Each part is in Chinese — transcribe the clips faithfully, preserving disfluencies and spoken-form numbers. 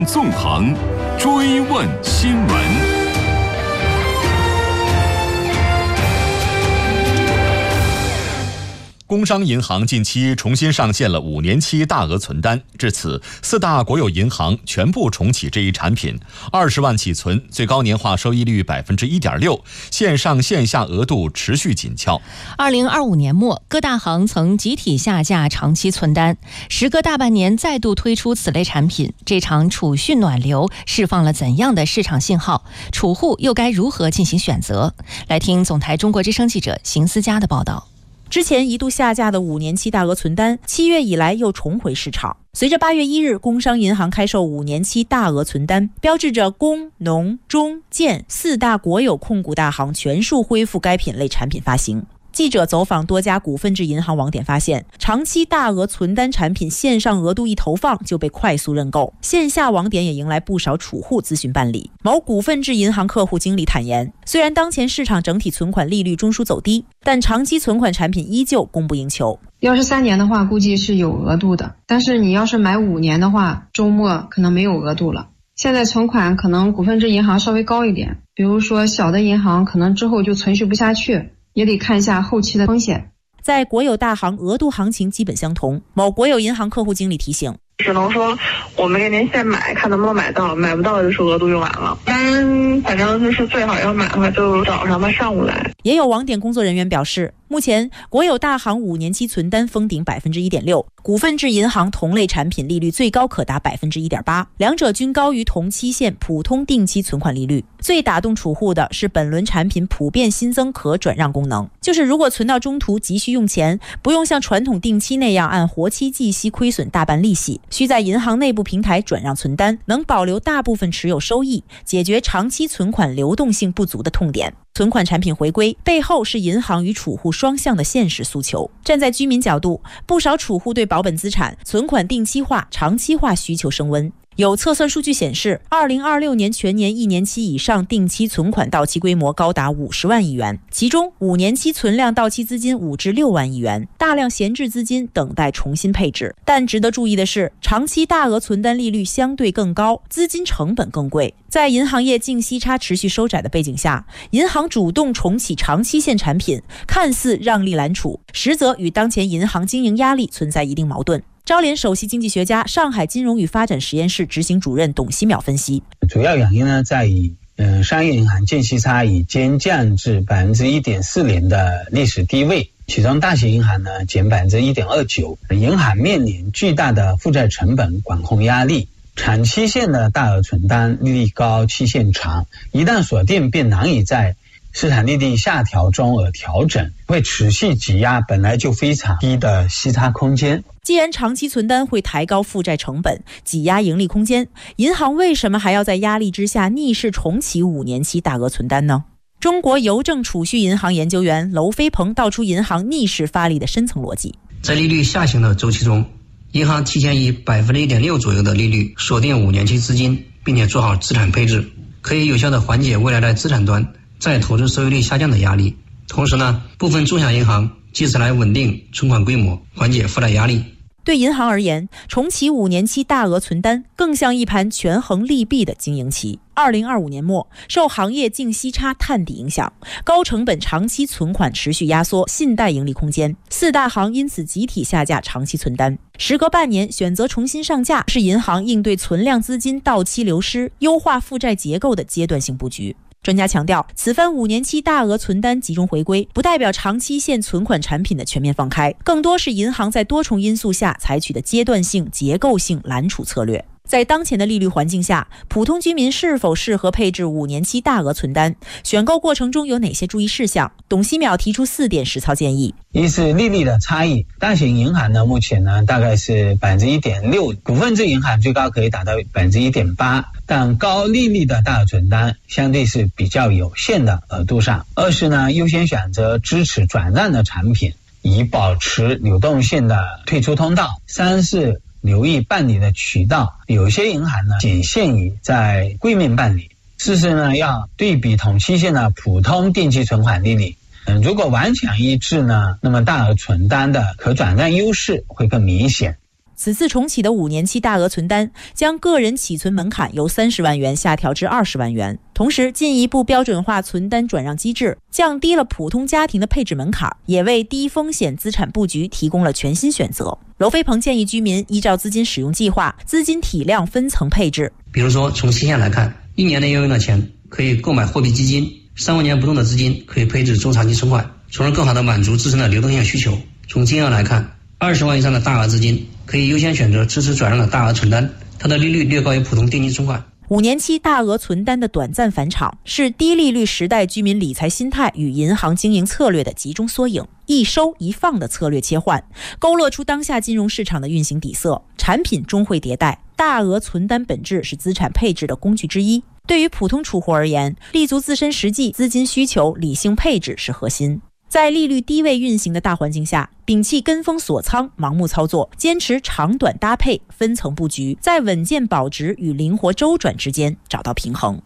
纵横追问新闻。工商银行近期重新上线了五年期大额存单，至此四大国有银行全部重启这一产品，二十万起存，最高年化收益率百分之一点六，线上线下额度持续紧俏。 二零二五年末，各大行曾集体下架长期存单，时隔大半年再度推出此类产品，这场储蓄暖流释放了怎样的市场信号？储户又该如何进行选择？来听总台中国之声记者邢思佳的报道。 之前一度下架的五年期大额存单，七月以来又重回市场。随着八月一日工商银行开售五年期大额存单，标志着工、农、中、建四大国有控股大行全数恢复该品类产品发行。记者走访多家股份制银行网点发现，长期大额存单产品线上额度一投放就被快速认购，线下网点也迎来不少储户咨询办理。某股份制银行客户经理坦言，虽然当前市场整体存款利率中枢走低，但长期存款产品依旧供不应求。 要是三年的话，估计是有额度的，但是你要是买五年的话，周末可能没有额度了。现在存款可能股份制银行稍微高一点，比如说小的银行可能之后就存续不下去，也得看一下后期的风险。 在国有大行额度行情基本相同，某国有银行客户经理提醒， 只能说我们给您现买，看能不能买到，买不到就是额度用完了。但反正就是最好要买的话，就早上吧上午来。 也有网点工作人员表示，目前国有大行五年期存单封顶百分之一点六，股份制银行同类产品利率最高可达百分之一点八，两者均高于同期限普通定期存款利率。最打动储户的是本轮产品普遍新增可转让功能，就是如果存到中途急需用钱，不用像传统定期那样按活期计息亏损大半利息，需在银行内部平台转让存单，能保留大部分持有收益，解决长期存款流动性不足的痛点。存款产品回归背后是银行与储户双向的现实诉求。站在居民角度，不少储户对保本资产、存款定期化、长期化需求升温。有测算数据显示，二零二六年全年一年期以上定期存款到期规模高达五十万亿元，其中五年期存量到期资金五至六万亿元，大量闲置资金等待重新配置。但值得注意的是，长期大额存单利率相对更高，资金成本更贵。在银行业净息差持续收窄的背景下，银行主动重启长期限产品，看似让利揽储，实则与当前银行经营压力存在一定矛盾。招联首席经济学家、上海金融与发展实验室执行主任董希淼分析， 主要原因呢在于呃，商业银行净息差已经降至百分之一点四零的历史低位，其中大型银行呢减百分之一点二九，银行面临巨大的负债成本管控压力。长期限的大额存单利率高，期限长，一旦锁定便难以在市场利率下调中而调整，会持续挤压本来就非常低的息差空间。 既然长期存单会抬高负债成本，挤压盈利空间，银行为什么还要在压力之下逆势重启五年期大额存单呢？中国邮政储蓄银行研究员娄飞鹏道出银行逆势发力的深层逻辑。 在利率下行的周期中，银行提前以百分之一点六左右的利率锁定五年期资金，并且做好资产配置，可以有效的缓解未来的资产端再投资收益率下降的压力。同时呢，部分中小银行借此来稳定存款规模，缓解负债压力。 对银行而言，重启五年期大额存单更像一盘权衡利弊的经营棋。二零二五年末，受行业净息差探底影响，高成本长期存款持续压缩信贷盈利空间，四大行因此集体下架长期存单。时隔半年选择重新上架，是银行应对存量资金到期流失、优化负债结构的阶段性布局。专家强调，此番五年期大额存单集中回归，不代表长期限存款产品的全面放开，更多是银行在多重因素下采取的阶段性、结构性揽储策略。在当前的利率环境下，普通居民是否适合配置五年期大额存单？选购过程中有哪些注意事项？董希淼提出四点实操建议。 一是利率的差异，大型银行呢目前呢大概是百分之一点六，股份制银行最高可以达到百分之一点八，但高利率的大额存单相对是比较有限的额度上。二是呢优先选择支持转让的产品，以保持流动性的退出通道。三是留意办理的渠道，有些银行呢仅限于在柜面办理。四是呢要对比同期限的普通定期存款利率，嗯，如果完全一致呢，那么大额存单的可转让优势会更明显。 此次重启的五年期大额存单将个人起存门槛由三十万元下调至二十万元，同时进一步标准化存单转让机制，降低了普通家庭的配置门槛，也为低风险资产布局提供了全新选择。娄飞鹏建议居民依照资金使用计划、资金体量分层配置。 比如说，从期限来看，一年内要用的钱可以购买货币基金，三五年不动的资金可以配置中长期存款，从而更好地满足自身的流动性需求。从金额来看，二十万以上的大额资金可以优先选择支持转让的大额存单，它的利率略高于普通定期存款。 五年期大额存单的短暂返场，是低利率时代居民理财心态与银行经营策略的集中缩影，一收一放的策略切换，勾勒出当下金融市场的运行底色。产品终会迭代，大额存单本质是资产配置的工具之一。对于普通储户而言，立足自身实际资金需求，理性配置是核心。在利率低位运行的大环境下，摒弃跟风锁仓、盲目操作，坚持长短搭配、分层布局，在稳健保值与灵活周转之间找到平衡。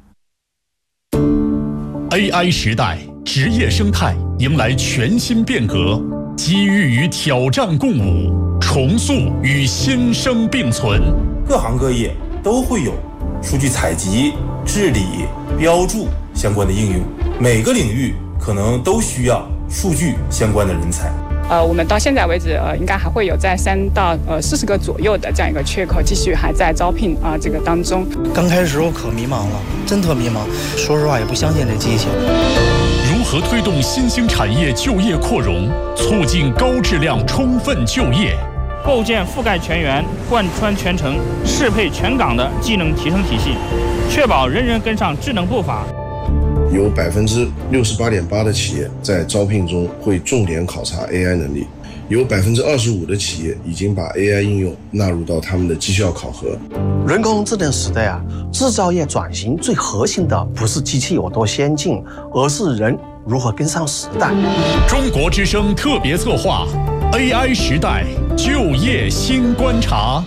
A I 时代，职业生态迎来全新变革，机遇与挑战共舞，重塑与新生并存。 各行各业都会有数据采集、治理、标注相关的应用，每个领域可能都需要数据相关的人才。 呃，我们到现在为止，呃，应该还会有在三到呃四十个左右的这样一个缺口，继续还在招聘啊、呃、这个当中。 刚开始时候可迷茫了，真特迷茫。说实话，也不相信这机器。 如何推动新兴产业就业扩容，促进高质量充分就业？ 构建覆盖全员、贯穿全程、适配全岗的技能提升体系，确保人人跟上智能步伐。 有百分之六十八点八的企业在招聘中会重点考察 A I 能力，有百分之二十五的企业已经把 A I 应用纳入到他们的绩效考核。 人工智能时代啊，制造业转型最核心的不是机器有多先进，而是人如何跟上时代。 中国之声特别策划 A I 时代就业新观察。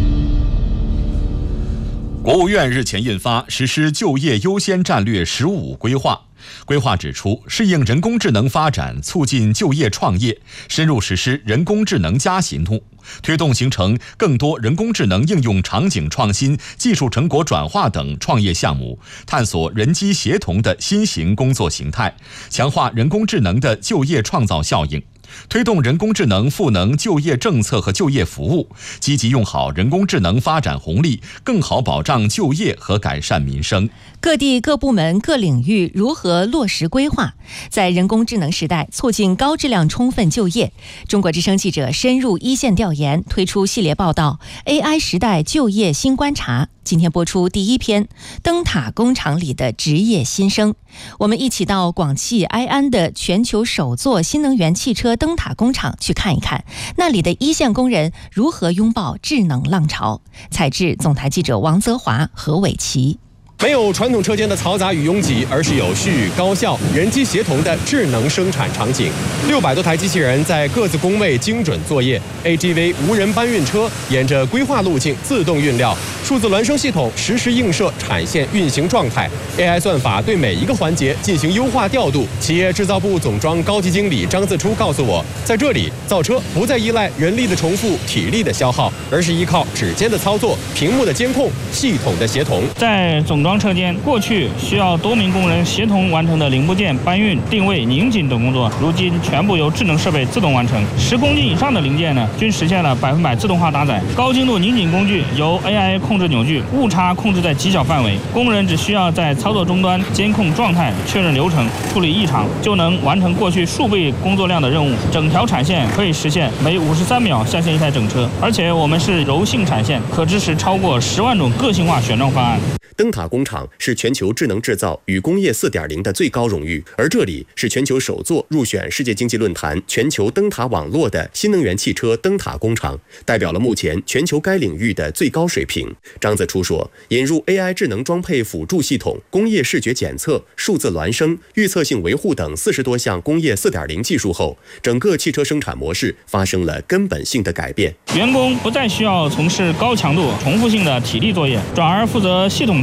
国务院日前印发实施就业优先战略十五规划，规划指出，适应人工智能发展，促进就业创业，深入实施人工智能加行动，推动形成更多人工智能应用场景创新、技术成果转化等创业项目，探索人机协同的新型工作形态，强化人工智能的就业创造效应。推动人工智能赋能就业政策和就业服务，积极用好人工智能发展红利，更好保障就业和改善民生。 各地各部门各领域如何落实规划，在人工智能时代促进高质量充分就业？中国之声记者深入一线调研，推出系列报道 A I 时代就业新观察。今天播出第一篇，灯塔工厂里的职业新生。我们一起到广汽埃安的全球首座新能源汽车灯塔工厂去看一看，那里的一线工人如何拥抱智能浪潮。采制总台记者王泽华、何伟奇。 没有传统车间的嘈杂与拥挤，而是有序、高效、人机协同的智能生产场景。六百多台机器人在各自工位精准作业 ，A G V 无人搬运车沿着规划路径自动运料，数字孪生系统实时映射产线运行状态 ，A I 算法对每一个环节进行优化调度。企业制造部总装高级经理张自初告诉我，在这里造车不再依赖人力的重复、体力的消耗，而是依靠指尖的操作、屏幕的监控、系统的协同。 在总装车间，过去需要多名工人协同完成的零部件搬运、定位、拧紧等工作，如今全部由智能设备自动完成。十公斤以上的零件呢，均实现了百分百自动化搭载。高精度拧紧工具由 A I 控制扭矩，误差控制在极小范围，工人只需要在操作终端监控状态、确认流程、处理异常，就能完成过去数倍工作量的任务。整条产线可以实现每五十三秒下线一台整车，而且我们是柔性产线，可支持超过十万种个性化选装方案。 灯塔工厂是全球智能制造与工业 四点零 的最高荣誉，而这里是全球首座入选世界经济论坛全球灯塔网络的新能源汽车灯塔工厂，代表了目前全球该领域的最高水平。张自初说，引入 A I 智能装配辅助系统、工业视觉检测、数字孪生、预测性维护等四十多项工业 四点零 技术后，整个汽车生产模式发生了根本性的改变。 员工不再需要从事高强度、重复性的体力作业，转而负责系统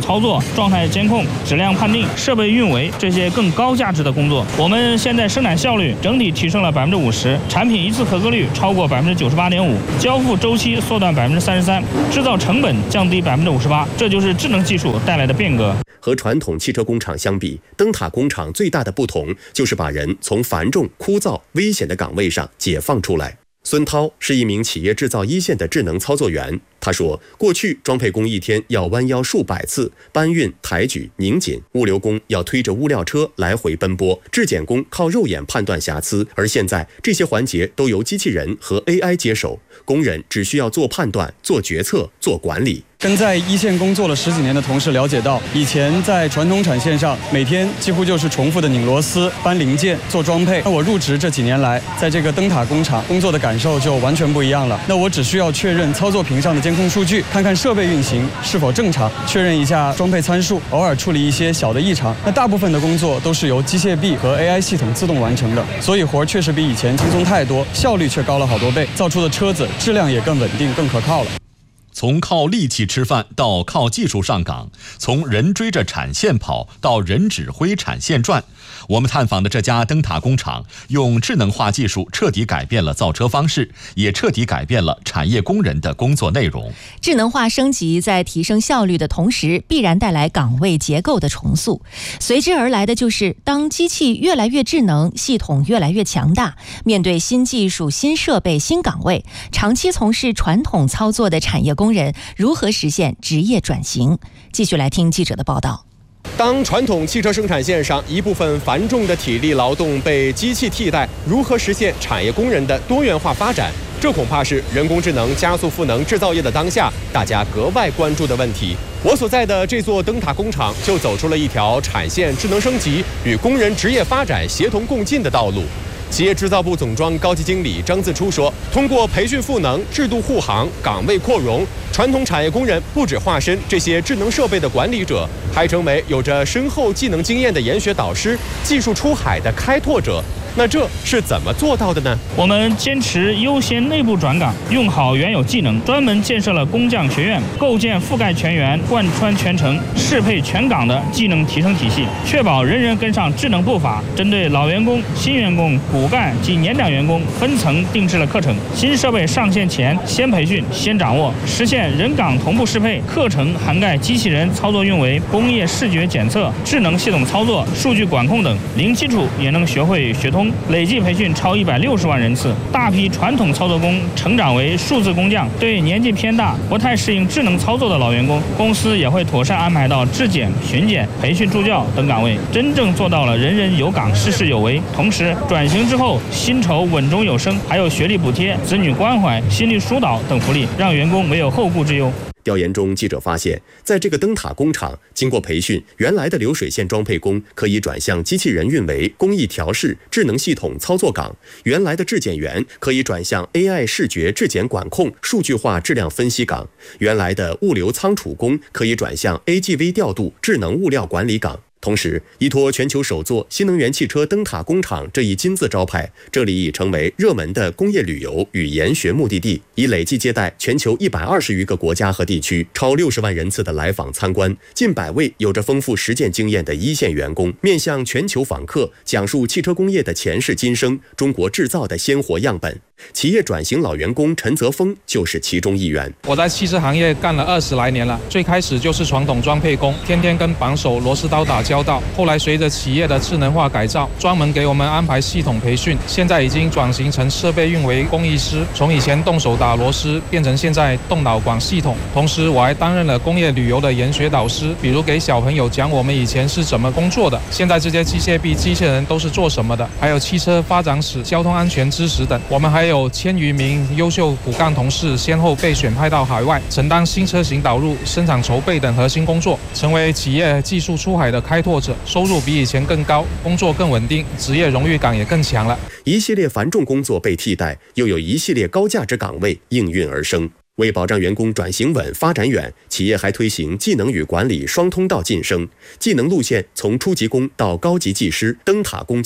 操作、状态监控、质量判定、设备运维这些更高价值的工作。我们现在生产效率整体提升了百分之五十，产品一次合格率超过百分之九十八点五，交付周期缩短百分之三十三，制造成本降低百分之五十八，这就是智能技术带来的变革。 和传统汽车工厂相比，灯塔工厂最大的不同就是把人从繁重、枯燥、危险的岗位上解放出来。孙涛是一名企业制造一线的智能操作员。他说，过去装配工一天要弯腰数百次，搬运、抬举、拧紧；物流工要推着物料车来回奔波；质检工靠肉眼判断瑕疵。而现在，这些环节都由机器人和 A I 接手，工人只需要做判断、做决策、做管理。 跟在一线工作了十几年的同事了解到，以前在传统产线上，每天几乎就是重复的拧螺丝、搬零件、做装配。那我入职这几年来，在这个灯塔工厂工作的感受就完全不一样了。那我只需要确认操作屏上的监控数据，看看设备运行是否正常，确认一下装配参数，偶尔处理一些小的异常。那大部分的工作都是由机械臂和 A I 系统自动完成的，所以活确实比以前轻松太多，效率却高了好多倍，造出的车子质量也更稳定、更可靠了。 从靠力气吃饭到靠技术上岗，从人追着产线跑到人指挥产线转，我们探访的这家灯塔工厂用智能化技术彻底改变了造车方式，也彻底改变了产业工人的工作内容。 智能化升级在提升效率的同时，必然带来岗位结构的重塑，随之而来的就是当机器越来越智能，系统越来越强大，面对新技术、新设备、新岗位，长期从事传统操作的产业工人如何实现职业转型？继续来听记者的报道。 当传统汽车生产线上一部分繁重的体力劳动被机器替代，如何实现产业工人的多元化发展？这恐怕是人工智能加速赋能制造业的当下，大家格外关注的问题。我所在的这座灯塔工厂就走出了一条产线智能升级与工人职业发展协同共进的道路。企业制造部总装高级经理张自初说，通过培训赋能、制度护航、岗位扩容，传统产业工人不只化身这些智能设备的管理者，还成为有着深厚技能经验的研学导师、技术出海的开拓者。那这是怎么做到的呢？ 我们坚持优先内部转岗，用好原有技能，专门建设了工匠学院，构建覆盖全员、贯穿全程、适配全岗的技能提升体系，确保人人跟上智能步伐。针对老员工、新员工、骨干及年长员工，分层定制了课程。新设备上线前，先培训、先掌握，实现人岗同步适配。课程涵盖机器人操作运维、工业视觉检测、智能系统操作、数据管控等，零基础也能学会学通。累计培训超一百六十万人次，大批传统操作工成长为数字工匠。对年纪偏大、不太适应智能操作的老员工，公司也会妥善安排到质检、巡检、培训助教等岗位，真正做到了人人有岗、事事有为。同时，转型之后薪酬稳中有升，还有学历补贴、子女关怀、心理疏导等福利，让员工没有后顾之忧。 调研中，记者发现，在这个灯塔工厂，经过培训，原来的流水线装配工可以转向机器人运维、工艺调试、智能系统操作岗；原来的质检员可以转向 A I 视觉质检管控、数据化质量分析岗；原来的物流仓储工可以转向 A G V 调度、智能物料管理岗。同时，依托全球首座新能源汽车灯塔工厂这一金字招牌，这里已成为热门的工业旅游与研学目的地，已累计接待全球一百二十余个国家和地区，超六十万人次的来访参观，近百位有着丰富实践经验的一线员工，面向全球访客讲述汽车工业的前世今生，中国制造的鲜活样本。企业转型老员工陈泽峰就是其中一员。 我在汽车行业干了二十来年了，最开始就是传统装配工，天天跟扳手、螺丝刀打交道。后来随着企业的智能化改造，专门给我们安排系统培训，现在已经转型成设备运维工艺师，从以前动手打螺丝变成现在动脑管系统。同时我还担任了工业旅游的研学导师，比如给小朋友讲我们以前是怎么工作的，现在这些机械臂、机器人都是做什么的，还有汽车发展史、交通安全知识等。我们还有有千余名优秀骨干同事先后被选派到海外，承担新车型导入、生产筹备等核心工作，成为企业技术出海的开拓者，收入比以前更高，工作更稳定，职业荣誉感也更强了。 一系列繁重工作被替代，又有一系列高价值岗位应运而生。为保障员工转型稳、发展远，企业还推行技能与管理双通道晋升，技能路线从初级工到高级技师、灯塔工匠，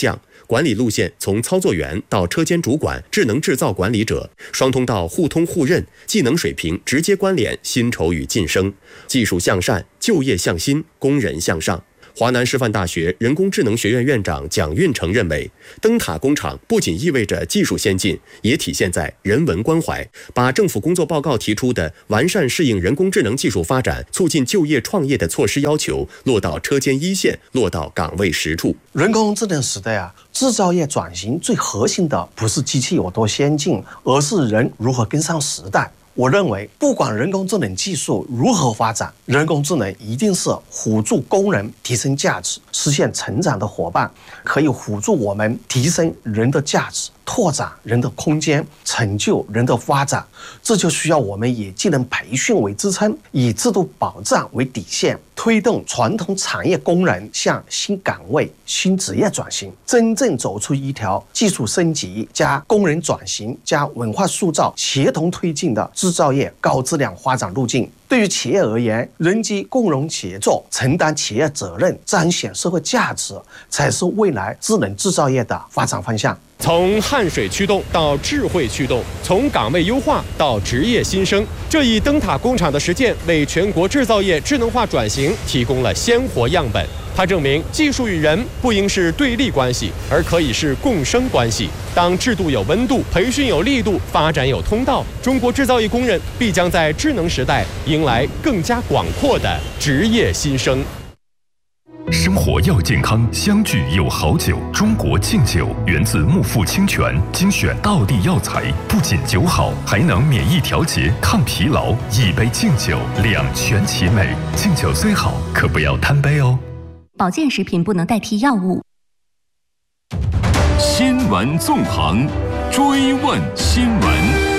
管理路线从操作员到车间主管、智能制造管理者，双通道互通互认，技能水平直接关联薪酬与晋升，技术向善，就业向新，工人向上。华南师范大学人工智能学院院长蒋运成认为，灯塔工厂不仅意味着技术先进，也体现在人文关怀，把政府工作报告提出的完善适应人工智能技术发展、促进就业创业的措施要求落到车间一线，落到岗位实处。 人工智能时代啊，制造业转型最核心的不是机器有多先进，而是人如何跟上时代。我认为，不管人工智能技术如何发展，人工智能一定是辅助工人提升价值、实现成长的伙伴，可以辅助我们提升人的价值，拓展人的空间，成就人的发展。这就需要我们以技能培训为支撑，以制度保障为底线，推动传统产业工人向新岗位、新职业转型，真正走出一条技术升级加工人转型加文化塑造协同推进的制造业高质量发展路径。对于企业而言，人机共融协作，承担企业责任，彰显社会价值，才是未来智能制造业的发展方向。 从汗水驱动到智慧驱动，从岗位优化到职业新生，这一灯塔工厂的实践为全国制造业智能化转型提供了鲜活样本。它证明，技术与人不应是对立关系，而可以是共生关系。当制度有温度，培训有力度，发展有通道，中国制造业工人必将在智能时代迎来更加广阔的职业新生。 生活要健康，相聚有好酒。中国敬酒源自木富清泉，精选道地药材，不仅酒好，还能免疫调节、抗疲劳。一杯敬酒，两全其美。敬酒虽好，可不要贪杯哦。 保健食品不能代替药物。 新闻纵横，追问新闻。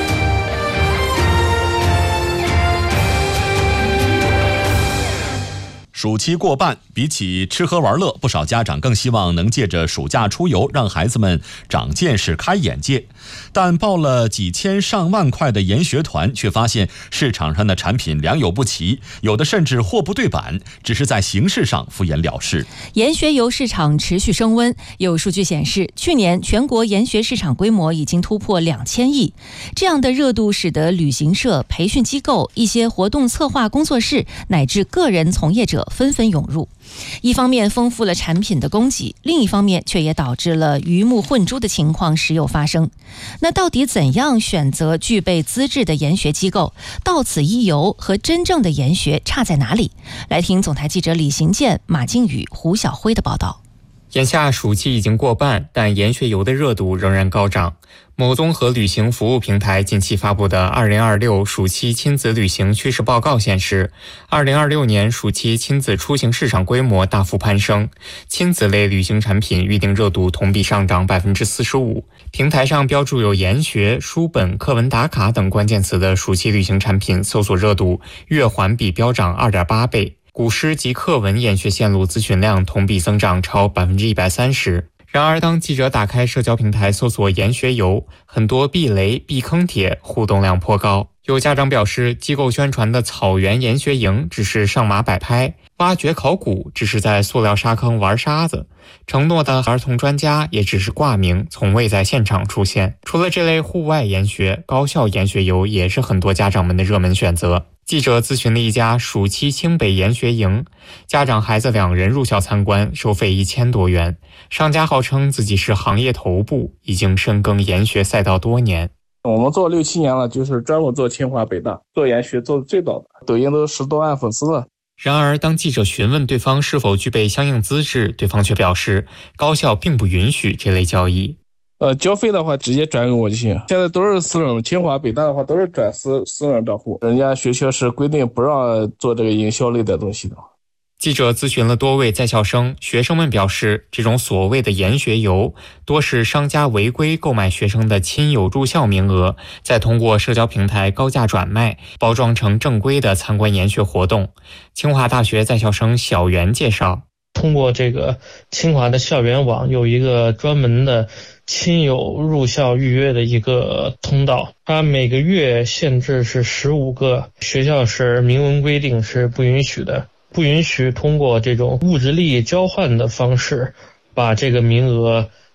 暑期过半，比起吃喝玩乐，不少家长更希望能借着暑假出游，让孩子们长见识、开眼界。但报了几千上万块的研学团，却发现市场上的产品良莠不齐，有的甚至货不对版，只是在形式上敷衍了事。 研学游市场持续升温，有数据显示，去年全国研学市场规模已经突破两千亿。这样的热度使得旅行社、培训机构、一些活动策划工作室乃至个人从业者纷纷涌入，一方面丰富了产品的供给，另一方面却也导致了鱼目混珠的情况时有发生。那到底怎样选择具备资质的研学机构？到此一游和真正的研学差在哪里？来听总台记者李行健、马靖宇、胡晓辉的报道。 眼下暑期已经过半，但研学游的热度仍然高涨。某综合旅行服务平台近期发布的二零二六暑期亲子旅行趋势报告显示，二零二六年暑期亲子出行市场规模大幅攀升，亲子类旅行产品预订热度同比上涨 百分之四十五。 平台上标注有研学、书本、课文打卡等关键词的暑期旅行产品搜索热度月环比飙涨 二点八倍，古诗及课文研学线路咨询量同比增长超 百分之一百三十。然而，当记者打开社交平台搜索研学游，很多避雷、避坑帖互动量颇高。有家长表示，机构宣传的草原研学营只是上马摆拍，挖掘考古只是在塑料沙坑玩沙子，承诺的儿童专家也只是挂名，从未在现场出现。除了这类户外研学，高校研学游也是很多家长们的热门选择。记者咨询了一家暑期清北研学营，家长孩子两人入校参观，收费一千多元。商家号称自己是行业头部，已经深耕研学赛道多年。 我们做六七年了，就是专门做清华北大，做研学做的最早的，抖音都十多万粉丝了。 然而，当记者询问对方是否具备相应资质，对方却表示高校并不允许这类交易。 呃，交费的话直接转给我就行。现在都是私人，清华北大的话都是转私私人账户，人家学校是规定不让做这个营销类的东西的。 记者咨询了多位在校生，学生们表示，这种所谓的研学游多是商家违规购买学生的亲友入校名额，再通过社交平台高价转卖，包装成正规的参观研学活动。清华大学在校生小袁介绍， 通过这个清华的校园网有一个专门的亲友入校预约的一个通道，它每个月限制是十五个，学校是明文规定是不允许的，不允许通过这种物质利益交换的方式把这个名额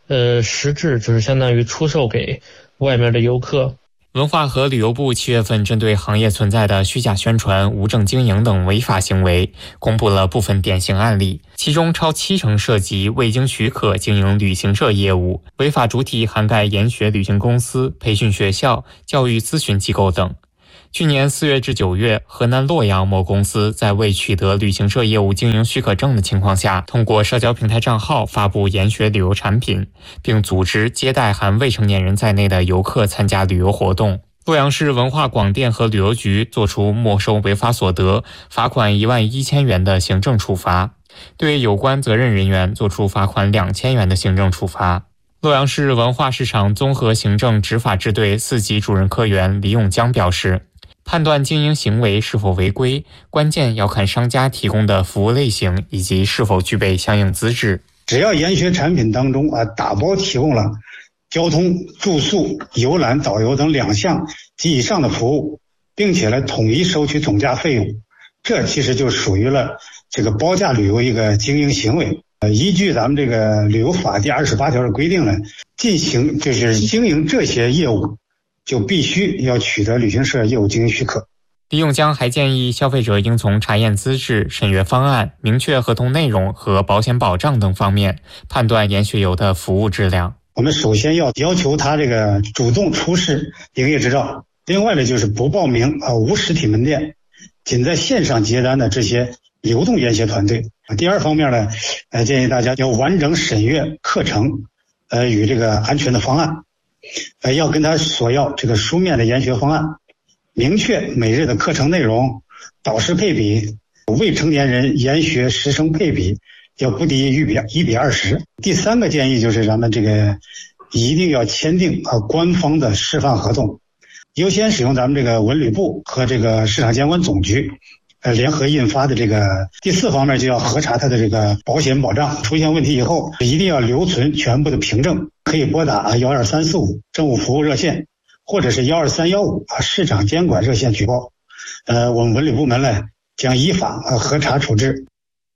呃，实质就是相当于出售给外面的游客。 文化和旅游部七月份针对行业存在的虚假宣传、无证经营等违法行为，公布了部分典型案例，其中超七成涉及未经许可经营旅行社业务，违法主体涵盖研学旅行公司、培训学校、教育咨询机构等。去年四月至九月，河南洛阳某公司在未取得旅行社业务经营许可证的情况下，通过社交平台账号发布研学旅游产品，并组织接待含未成年人在内的游客参加旅游活动。洛阳市文化广电和旅游局作出没收违法所得、罚款一万一千元的行政处罚，对有关责任人员作出罚款两千元的行政处罚。洛阳市文化市场综合行政执法支队四级主任科员李永江表示，判断经营行为是否违规，关键要看商家提供的服务类型以及是否具备相应资质。 只要研学产品当中啊打包提供了交通、住宿、游览、导游等两项及以上的服务，并且呢统一收取总价费用，这其实就属于了这个包价旅游一个经营行为。呃，依据咱们这个旅游法第二十八条的规定呢，进行就是经营这些业务，就必须要取得旅行社业务经营许可。 李永江还建议消费者应从查验资质、审阅方案、明确合同内容和保险保障等方面判断研学游的服务质量。 我们首先要要求他这个主动出示营业执照，另外呢就是不报名啊无实体门店，仅在线上接单的这些流动研学团队。第二方面呢，呃建议大家要完整审阅课程，呃与这个安全的方案，呃要跟他索要这个书面的研学方案，明确每日的课程内容、导师配比、未成年人研学师生配比要不低于比一比二十。第三个建议就是咱们这个一定要签订啊官方的示范合同，优先使用咱们这个文旅部和这个市场监管总局呃联合印发的这个。第四方面就要核查它的这个保险保障，出现问题以后一定要留存全部的凭证，可以拨打啊幺二三四五政务服务热线，或者是幺二三幺五啊市场监管热线举报。呃，我们文旅部门呢将依法啊核查处置。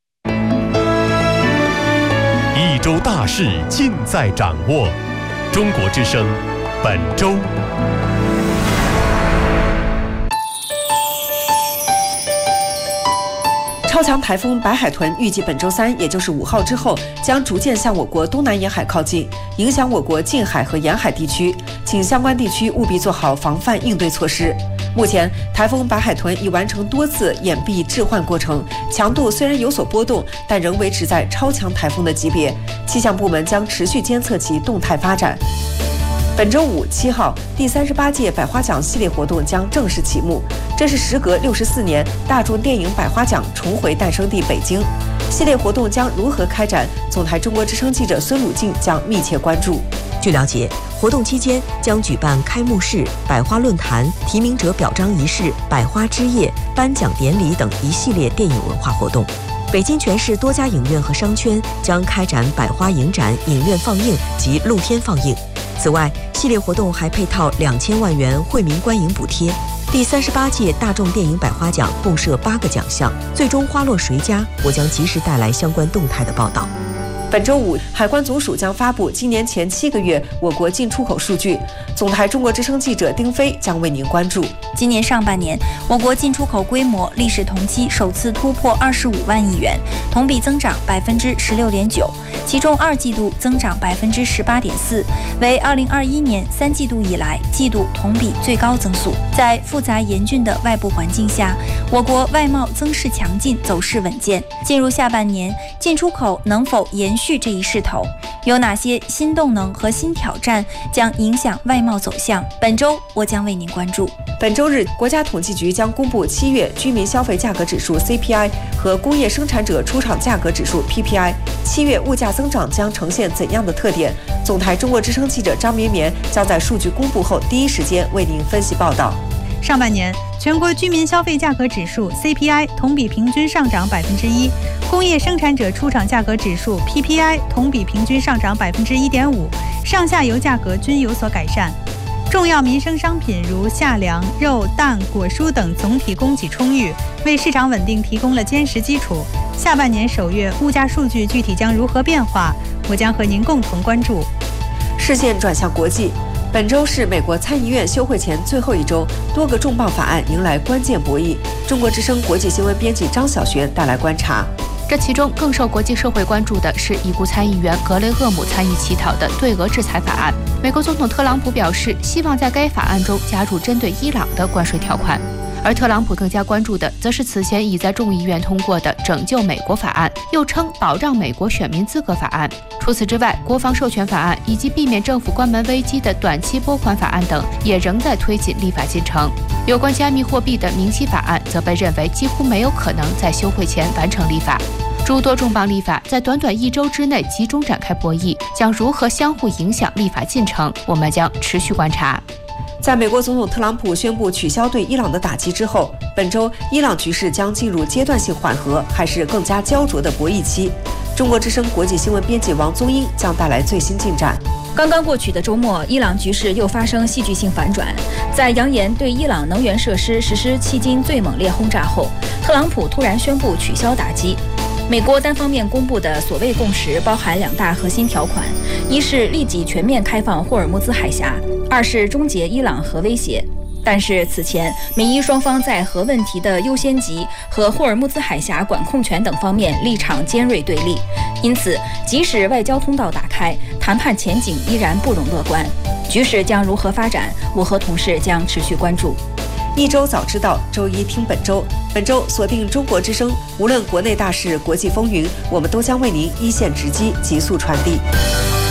一周大事尽在掌握，中国之声本周。 超强台风白海豚预计本周三，也就是五号之后，将逐渐向我国东南沿海靠近，影响我国近海和沿海地区，请相关地区务必做好防范应对措施。目前，台风白海豚已完成多次掩蔽置换过程，强度虽然有所波动，但仍维持在超强台风的级别。气象部门将持续监测其动态发展。本周五七号，第三十八届百花奖系列活动将正式启幕。这是时隔六十四年，大众电影百花奖重回诞生地北京。系列活动将如何开展？总台中国之声记者孙鲁静将密切关注。 据了解，活动期间将举办开幕式、百花论坛、提名者表彰仪式、百花之夜、颁奖典礼等一系列电影文化活动。北京全市多家影院和商圈将开展百花影展、影院放映及露天放映。此外，系列活动还配套两千万元惠民观影补贴。第三十八届大众电影百花奖共设八个奖项，最终花落谁家，我将及时带来相关动态的报道。 本周五，海关总署将发布今年前七个月我国进出口数据。总台中国之声记者丁飞将为您关注。 今年上半年，我国进出口规模历史同期首次突破二十五万亿元，同比增长百分之十六点九，其中二季度增长百分之十八点四，为二零二一年三季度以来季度同比最高增速。在复杂严峻的外部环境下，我国外贸增势强劲，走势稳健。进入下半年，进出口能否延续这一势头？有哪些新动能和新挑战将影响外贸走向？本周我将为您关注。 本周日，国家统计局将公布七月居民消费价格指数 C P I 和工业生产者出厂价格指数 P P I。七月物价增长将呈现怎样的特点？总台中国之声记者张绵绵将在数据公布后第一时间为您分析报道。 上半年，全国居民消费价格指数 C P I 同比平均上涨百分之一，工业生产者出厂价格指数 P P I 同比平均上涨百分之一点五，上下游价格均有所改善。重要民生商品如夏粮、肉、蛋、果蔬等总体供给充裕，为市场稳定提供了坚实基础。下半年首月物价数据具体将如何变化？我将和您共同关注。 视线转向国际，本周是美国参议院休会前最后一周，多个重磅法案迎来关键博弈。中国之声国际新闻编辑张晓璇带来观察。 这其中更受国际社会关注的是已故参议员格雷厄姆参与起草的对俄制裁法案。美国总统特朗普表示，希望在该法案中加入针对伊朗的关税条款。而特朗普更加关注的，则是此前已在众议院通过的《拯救美国法案》，又称《保障美国选民资格法案》。除此之外，国防授权法案以及避免政府关门危机的短期拨款法案等，也仍在推进立法进程。有关加密货币的明晰法案，则被认为几乎没有可能在休会前完成立法。诸多重磅立法在短短一周之内集中展开博弈，将如何相互影响立法进程，我们将持续观察。 在美国总统特朗普宣布取消对伊朗的打击之后，本周伊朗局势将进入阶段性缓和，还是更加焦灼的博弈期？中国之声国际新闻编辑王宗英将带来最新进展。 刚刚过去的周末，伊朗局势又发生戏剧性反转。在扬言对伊朗能源设施实施迄今最猛烈轰炸后，特朗普突然宣布取消打击。美国单方面公布的所谓共识包含两大核心条款：一是立即全面开放霍尔木兹海峡，二是终结伊朗核威胁。但是此前，美伊双方在核问题的优先级和霍尔木兹海峡管控权等方面立场尖锐对立，因此即使外交通道打开，谈判前景依然不容乐观。局势将如何发展，我和同事将持续关注。 一周早知道，周一听本周。本周锁定中国之声，无论国内大事、国际风云，我们都将为您一线直击，急速传递。